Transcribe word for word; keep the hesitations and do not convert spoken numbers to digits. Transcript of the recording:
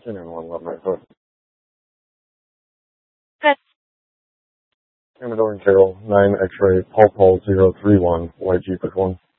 ten and one, love my foot. Good. Commodore and Carroll, nine X-ray, Paul Paul zero three one, Y G for one.